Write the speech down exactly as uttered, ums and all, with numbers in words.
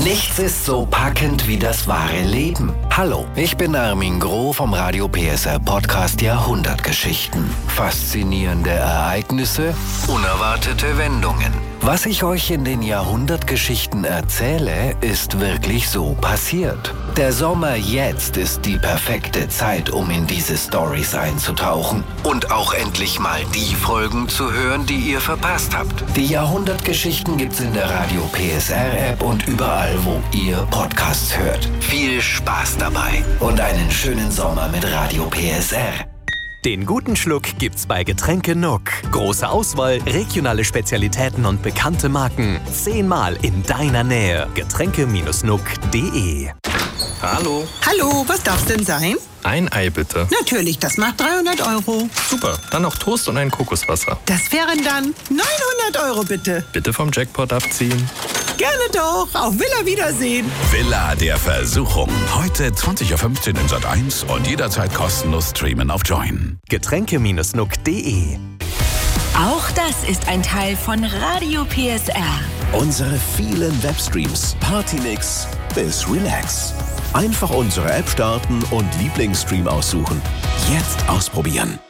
Nichts ist so packend wie das wahre Leben. Hallo, ich bin Armin Groh vom Radio P S R Podcast Jahrhundertgeschichten. Faszinierende Ereignisse, unerwartete Wendungen. Was ich euch in den Jahrhundertgeschichten erzähle, ist wirklich so passiert. Der Sommer jetzt ist die perfekte Zeit, um in diese Storys einzutauchen und auch endlich mal die Folgen zu hören, die ihr verpasst habt. Die Jahrhundertgeschichten gibt's in der Radio P S R App und überall, wo ihr Podcasts hört. Viel Spaß dabei und einen schönen Sommer mit Radio P S R. Den guten Schluck gibt's bei Getränke Nuck. Große Auswahl, regionale Spezialitäten und bekannte Marken. Zehnmal in deiner Nähe. Getränke Nuck punkt de. Hallo. Hallo, was darf's denn sein? Ein Ei bitte. Natürlich, das macht dreihundert Euro. Super, dann noch Toast und ein Kokoswasser. Das wären dann neunhundert Euro bitte. Bitte vom Jackpot abziehen. Gerne doch, auf Villa Wiedersehen. Villa der Versuchung. Heute zwanzig Uhr fünfzehn in Sat eins und jederzeit kostenlos streamen auf Join. Getränke Nuck punkt de. Auch das ist ein Teil von Radio P S R. Unsere vielen Webstreams, Partymix bis Relax. Einfach unsere App starten und Lieblingsstream aussuchen. Jetzt ausprobieren.